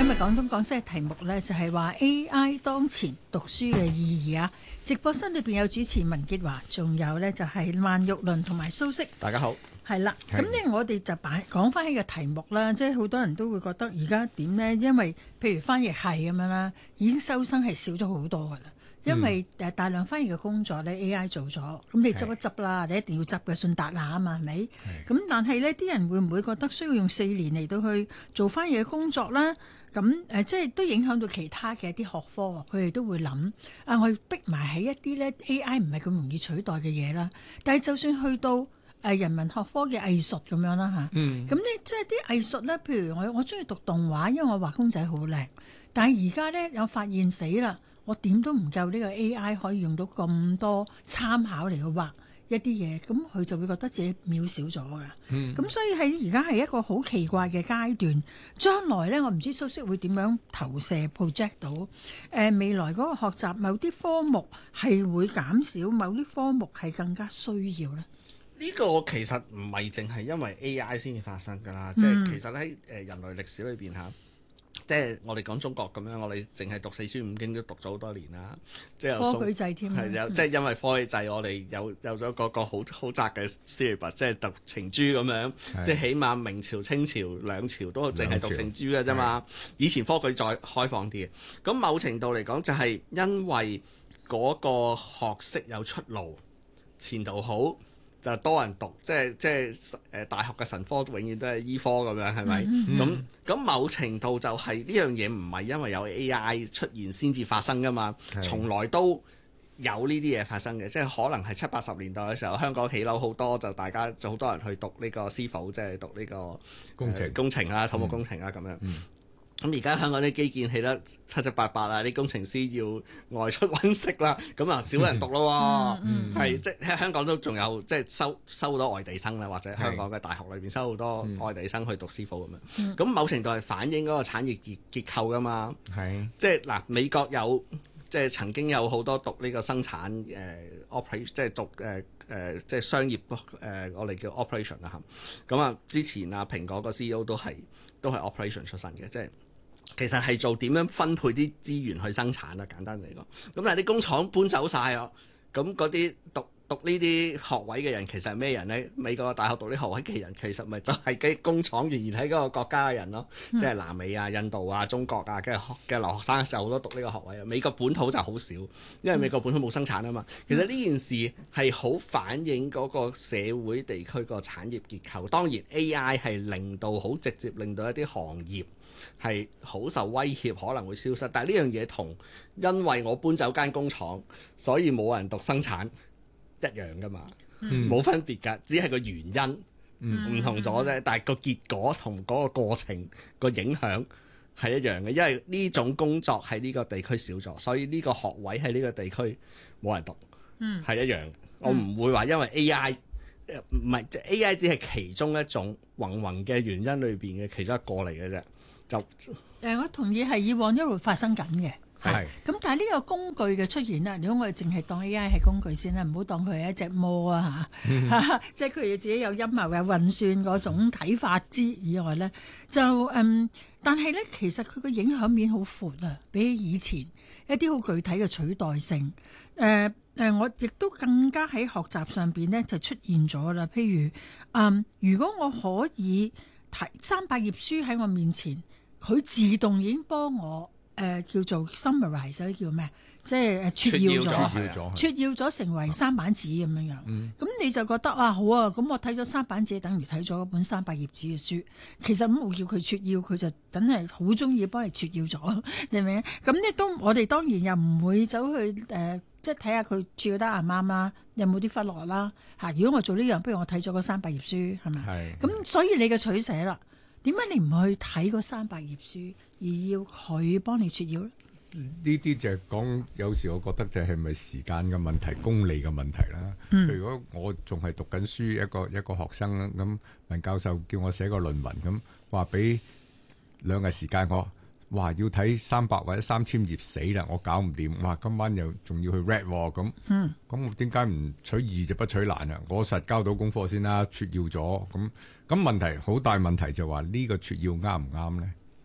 今日廣東廣西嘅題目呢，就係話 AI 當前讀書嘅意義啊！直播室裏邊有主持文潔華，仲有呢就係萬玉麟同埋蘇軾。 大家好， 係啦，咁呢我哋就講翻起個題目啦，即係好多人都會覺得而家點呢？因為譬如翻譯係咁樣啦，已經收生係少咗好多噶啦。因為大量翻譯嘅工作咧 AI 做咗，咁你執一執啦，你一定要執嘅信達那啊嘛，係咪？咁但係呢啲人會唔會覺得需要用4年嚟到去做翻譯嘅工作咧？咁即係都影響到其他嘅一啲學科，佢哋都會諗我要逼埋喺一啲咧 AI 唔係咁容易取代嘅嘢啦。但係就算去到人文學科嘅藝術咁樣啦嚇，咁呢即係啲藝術咧，譬如我中意讀動畫，因為我畫公仔好靚，但係而家咧有發現死啦。我點都唔夠呢個 AI 可以用到咁多參考嚟去畫一啲嘢，咁佢就會覺得自己渺小咗㗎。咁所以喺而家係一個好奇怪嘅階段。將來呢，我唔知蘇軾會點樣投射 project 到未來嗰個學習某啲科目係會減少，某啲科目係更加需要呢。 呢個其實唔係淨係因為 AI 先至發生㗎啦，即係其實喺人類歷史裏邊嚇。即係我哋講中國咁樣，我哋淨係讀四書五經都讀咗好多年啦。即係科舉制添， 係有即係因為科舉制，我哋有咗嗰個好窄嘅 syllabus，即係讀程朱咁樣。即係起碼明朝、清朝兩朝都淨係讀程朱嘅啫嘛。以前科舉再開放啲嘅。咁某程度嚟講，就係因為嗰個學識有出路，前途好。就多人讀，即係大學嘅神科永遠都係醫科咁樣，係咪？咁某程度就係呢樣嘢唔係因為有 AI 出現先至發生噶嘛，從來都有呢啲嘢發生嘅，即係可能係70、80年代嘅時候，香港起樓好多，就大家就好多人去讀呢個師傅，即係讀呢個工程啦、土木工程啦咁樣。咁而家香港啲基建起得七七八八啊，啲工程師要外出揾食啦，咁啊少人讀咯喎，係即係香港都仲有即係收好多外地生啦，或者香港嘅大學裏邊收好多外地生去讀師傅咁樣，咁某程度係反映嗰個產業結構噶嘛，即係嗱美國有即係曾經有好多讀呢個生產operation，即係讀即係商業我哋叫 operation 啦嚇，咁啊之前啊蘋果個 CEO 都係 operation 出身嘅，即係。其實係做點樣分配啲資源去生產啦，簡單嚟講。咁但係啲工廠搬走晒啊，咁嗰啲讀呢啲學位嘅人其實係咩人呢？美國大學讀啲學位嘅人其實咪就係啲工廠仍然喺嗰個國家嘅人咯，即係南美啊、印度啊、中國啊嘅留學生就好多讀呢個學位啊。美國本土就好少，因為美國本土冇生產啊嘛。其實呢件事係好反映嗰個社會地區個產業結構。當然 AI 係令到好直接令到一啲行業係好受威脅，可能會消失。但係呢樣嘢同因為我搬走間工廠，所以冇人讀生產一樣噶嘛，冇分別㗎，只係個原因唔同咗啫。但係個結果同嗰個過程個影響係一樣嘅，因為呢種工作喺呢個地區少咗，所以呢個學位喺呢個地區冇人讀，係一樣。我唔會話因為 AI 唔係AI 只係其中一種芸芸嘅原因裏邊嘅其中一個嚟嘅啫。 我同意係以往一路發生緊嘅， 係咁但係呢個工具嘅出現啦，如果我哋淨係當 AI 係工具先啦，唔好當佢係一隻魔啊嚇，即係佢要自己有陰謀嘅運算嗰種睇法之以外咧，就但係咧其實佢個影響面好闊啊，比起以前一啲好具體嘅取代性，我亦都更加喺學習上邊咧就出現咗啦。譬如如果我可以睇300頁書喺我面前。佢自動已經幫我叫做 summarize 嗰啲叫咩？即係撮要咗成為3版紙咁樣樣。咁你就覺得好啊！咁我睇咗3版紙，等於睇咗本300頁紙嘅書。其實冇叫佢撮要，佢就真係好中意幫你撮要咗，你明唔明？咁咧都我哋當然又唔會走去即係睇下佢撮要得啱唔啱啦，有冇啲忽略啦嚇。如果我做呢樣，不如我睇咗嗰300頁書係咪？咁所以你嘅取捨啦。點解你唔去睇嗰300頁書，而要佢幫你撮要咧？ 呢啲就係講，有時我覺得就係咪時間嘅問題、功利嘅問題啦。譬如如果我仲係讀緊書，一個學生啦，咁文教授叫我寫個論文，咁話俾2日時間我，哇要睇300或者3000頁死啦，我搞唔掂。哇今晚又仲要去 read 咁，咁我點解唔取易就不取難啊？我實交到功課先啦，撮要咗咁問題好大問題就話呢個撮要啱唔啱咧？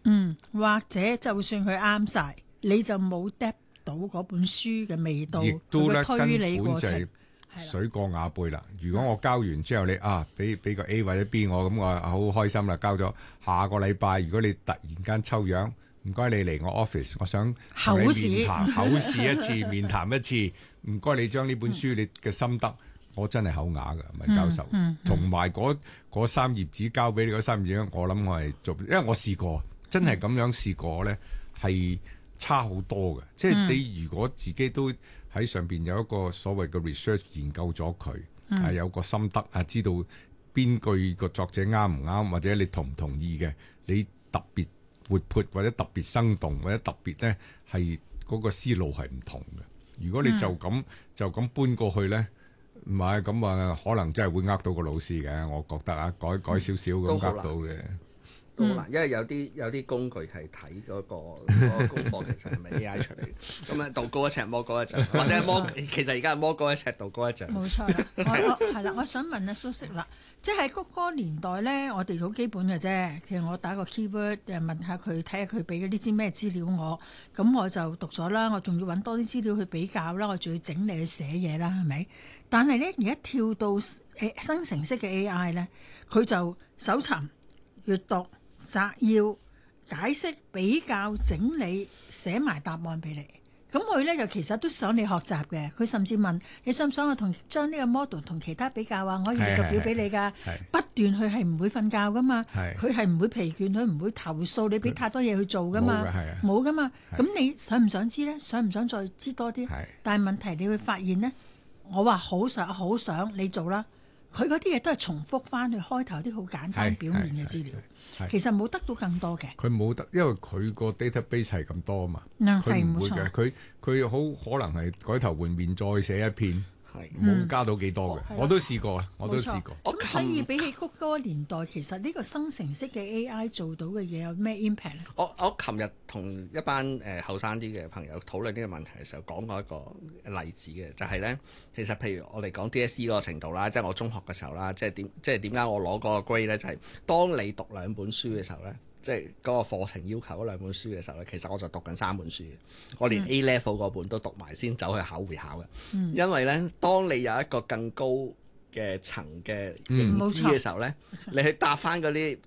或者就算佢啱晒，你就冇 d 到嗰本書嘅味道， 亦都咧佢嘅推理過程根本就係水過鴨背啦。如果我交完之後你俾個 A 或者 B 我，咁我好開心啦，交咗。下個禮拜如果你突然間抽樣，唔該你嚟我 office， 我想同你面談口試一次，面談一次，唔該你將呢本書你嘅心得，我真係口啞㗎，文教授。同埋嗰3頁紙交俾你嗰3頁紙，我諗我係做，因為我試過，真係咁樣試過咧，係差好多嘅。即係你如果自己都喺上邊有一個所謂嘅 research 研究咗佢，有個心得啊，知道邊句個作者啱唔啱，或者你同唔同意嘅，你特別活潑或者特別生動或者特別咧係嗰個思路係唔同嘅。如果你就咁搬過去咧，唔係咁啊，可能真係會呃到個老師嘅。我覺得啊，改少少咁呃到嘅。 都好難，因為有啲工具係睇嗰個功課其實係咪 AI 出嚟嘅，咁啊道高一尺魔高一丈，或者其實而家係魔高一尺道高一丈。 冇錯啦，係啦，我想問阿蘇軾啦，即係嗰個年代咧，我哋好基本嘅啫。其實我打個 keyword 問下佢，睇下佢俾嗰啲咩資料我，咁我就讀咗啦。我仲要揾多啲資料去比較啦，我仲要整理去寫嘢啦，係咪？但係咧而家跳到生成式嘅 AI 咧，佢就搜尋、閱讀、摘要、解釋、比較、整理，寫埋答案俾你。咁佢咧就其實都想你學習嘅。佢甚至問你想唔想我將呢個 model 同其他比較啊？我可以列個表俾你㗎。不斷佢係唔會瞓覺㗎嘛，佢係唔會疲倦，佢唔會投訴你俾太多嘢去做㗎嘛，冇㗎嘛。咁你想唔想知咧？想唔想再知多啲？但係問題你會發現咧，我話好想你做啦。佢嗰啲嘢都係重複翻去開頭啲好簡單表面嘅資料，其實冇得到更多嘅。 佢冇得，因為佢個 database 係咁多啊嘛，佢唔會嘅。佢好可能係改頭換面再寫一篇，冇加到幾多嘅。我都試過啊，我都試過。 咁所以比起嗰個年代，其實呢個生成式嘅 AI 做到嘅嘢有咩 impact 咧？ 我琴日同一班後生啲嘅朋友討論呢個問題嘅時候，講過一個例子嘅，就係咧，其實譬如我哋講 DSE 嗰個程度啦，即係我中學嘅時候啦，即係點解我攞嗰個 grade 咧？就係當你讀2本書嘅時候咧。即係嗰個課程要求嗰2本書嘅時候咧，其實我就讀緊3本書嘅。我連 A level 嗰本都讀埋先走去考會考嘅。因為咧，當你有一個更高嘅層嘅認知嘅時候咧，你去答翻嗰啲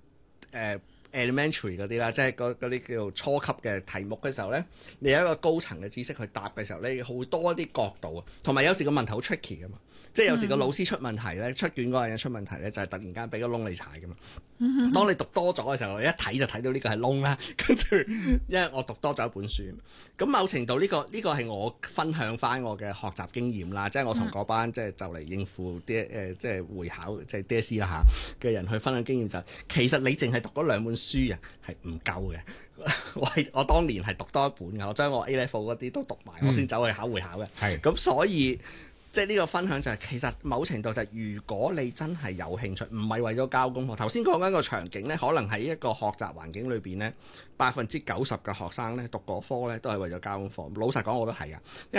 elementary 嗰啲啦，即係嗰啲叫做初級嘅題目嘅時候咧，你有一個高層嘅知識去答嘅時候咧，好多一啲角度啊，同埋有時個問題好 tricky 噶嘛。即係有時個老師出問題咧，出卷嗰個人出問題咧，就係突然間俾個窿你踩噶嘛。當你讀多咗嘅時候，你一睇就睇到呢個係窿啦。跟住，因為我讀多咗一本書，咁某程度呢個係我分享翻我嘅學習經驗啦。即係我同嗰班即係就嚟應付啲即係會考即係 DSE 啦嚇嘅人去分享經驗就係，其實你淨係讀嗰2本書啊係唔夠嘅。我當年係讀多一本嘅，我將我 A level 嗰啲都讀埋，我先走去考會考嘅。咁所以。即係呢個分享就係、其實某程度就係如果你真係有興趣，唔係為咗交功課。頭先講緊個場景呢，可能喺一個學習環境裏邊呢，90%嘅學生呢讀嗰科呢都係為咗交功課。老實講我都係㗎，因